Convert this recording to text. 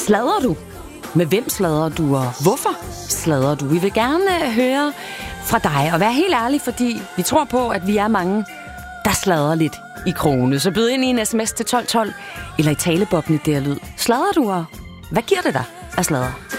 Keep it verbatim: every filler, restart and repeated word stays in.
Sladrer du? Med hvem sladrer du, og hvorfor sladrer du? Vi vil gerne høre fra dig, og være helt ærlig, fordi vi tror på, at vi er mange, der sladrer lidt i krogene. Så byd ind i en sms til tolv tolv, eller i talebobben i det her lyd. Sladrer du, og hvad giver det dig at sladre?